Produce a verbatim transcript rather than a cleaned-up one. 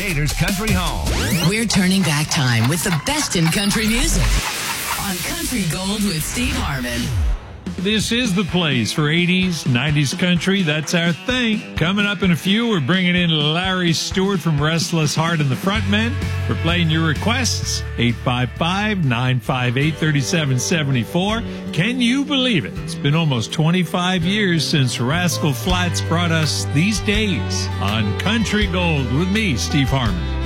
Gators country home. We're turning back time with the best in country music on Country Gold with Steve Harmon. This is the place for eighties, nineties country. That's our thing. Coming up in a few, we're bringing in Larry Stewart from Restless Heart and the Frontmen. We're playing your requests. eight five five, nine five eight, three seven seven four. Can you believe it? It's been almost twenty-five years since Rascal Flatts brought us These Days on Country Gold with me, Steve Harmon.